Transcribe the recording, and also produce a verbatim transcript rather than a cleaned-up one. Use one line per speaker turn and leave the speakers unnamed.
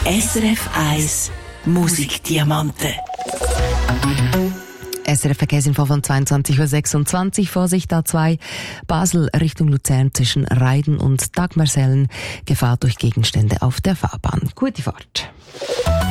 S R F eins Musikdiamanten.
S R F Verkehrsinfo von zweiundzwanzig Uhr sechsundzwanzig. Vorsicht A zwei, Basel Richtung Luzern zwischen Reiden und Dagmersellen. Gefahr durch Gegenstände auf der Fahrbahn. Gute Fahrt.